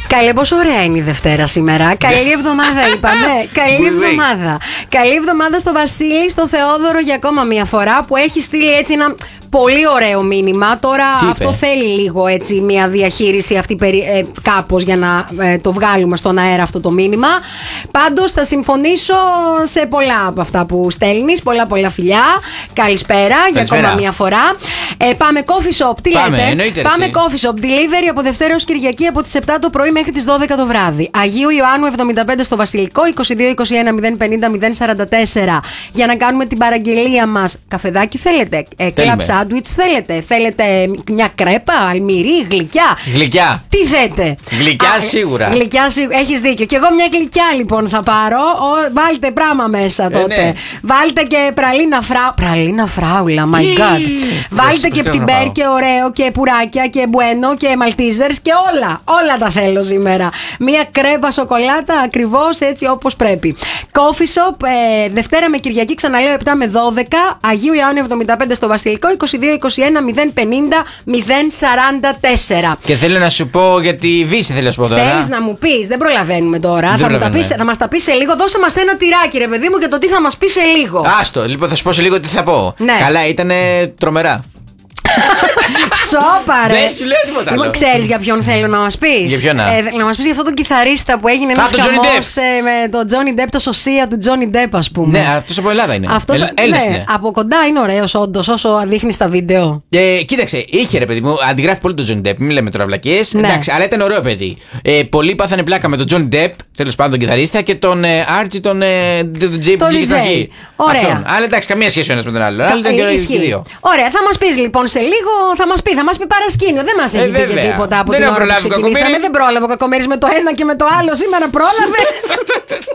Καλέ, πόσο ωραία είναι η Δευτέρα σήμερα. Καλή εβδομάδα είπαμε. Καλή εβδομάδα. Καλή εβδομάδα στο Βασίλη, στο Θεόδωρο για ακόμα μια φορά που έχει στείλει έτσι ένα πολύ ωραίο μήνυμα. Τώρα αυτό θέλει λίγο έτσι μια διαχείριση αυτή κάπως για να το βγάλουμε στον αέρα αυτό το μήνυμα. Πάντως θα συμφωνήσω σε πολλά από αυτά που στέλνεις. Πολλά φιλιά. Καλησπέρα για ακόμα μια φορά. Πάμε coffee shop. Τι λέτε? Πάμε coffee shop. Delivery από Δευτέρα ως Κυριακή από τις 7 το πρωί μέχρι τις 12 το βράδυ. Αγίου Ιωάννου 75 στο Βασιλικό, 22-21-050-044 για να κάνουμε την παραγγελία μας. Καφεδάκι θέλετε? Κλαμπ σάντουιτς θέλετε? Θέλετε μια κρέπα, αλμυρί, γλυκιά? Γλυκιά. Τι θέτε? Γλυκιά σίγουρα. Γλυκιά σίγουρα. Έχεις δίκιο. Και εγώ μια γλυκιά λοιπόν θα πάρω. Βάλτε πράγμα μέσα τότε. Ναι. Βάλτε και πραλίνα φράουλα. My God. Βάλτε και πτυμπέρ και ωραίο και πουράκια και μπουένο και μαλτίζερς και όλα τα θέλω σήμερα. Μια κρέπα σοκολάτα ακριβώς έτσι όπως πρέπει. Coffee shop Δευτέρα με Κυριακή, ξαναλέω 7 με 12. Αγίου Ιωάννου 75 στο Βασιλικό, 22-21-050-044. Και θέλω να σου πω για τη Βύση, θέλω να σου πω τώρα. Θέλεις να μου πεις? Δεν προλαβαίνουμε τώρα. Θα μας τα πεις σε λίγο. Δώσε μας ένα τυράκι, ρε παιδί μου, για το τι θα μας πεις σε λίγο. Άστο, λοιπόν, θα σου πω σε λίγο τι θα πω. Ναι. Καλά, ήτανε τρομερά. Σόπα, ρε. Δεν σου λέω τίποτα άλλο. Ξέρεις για ποιον θέλω να μας πεις? Για ποιον? Να μας πεις για αυτόν τον κιθαρίστα που έγινε ένας χαμός με τον Τζόνι Ντεπ, το σωσία του Τζόνι Ντεπ, ας πούμε. Ναι, αυτός από Ελλάδα είναι. Έλληνας είναι. Από κοντά είναι ωραίος όντως, όσο δείχνει στα βίντεο. Κοίταξε, είχε ρε παιδί μου, αντιγράφει πολύ τον Τζόνι Ντεπ, μην λέμε τώρα βλακίες. Ναι. Εντάξει, αλλά ήταν ωραίο παιδί. Πολλοί πάθανε πλάκα με τον Τζόνι Ντεπ, τέλος πάντων τον κιθαρίστα, και τον Άρτσι, τον Τζέι που βγήκε στην αρχή. Ωραία. Αλλά εντάξει, καμία σχέση ο ένας με τον άλλο. Αλλά ήταν και δύο. Ωραία, θα μας πεις λοιπόν σε λίγο, θα μας πει παρασκήνιο. Δεν μας έχει πει και τίποτα από την ώρα που ξεκινήσαμε. Δεν πρόλαβε ο Κακομοίρης με το ένα και με το άλλο. Σήμερα πρόλαβε.